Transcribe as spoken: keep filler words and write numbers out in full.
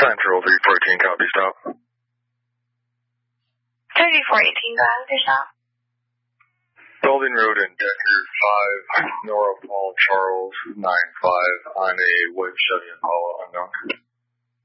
Central three fourteen, copy stop. thirty-four eighteen, go ahead with your stop. Belding Road and Decker five, Nora Paul Charles nine five on a white Chevy Impala unknown.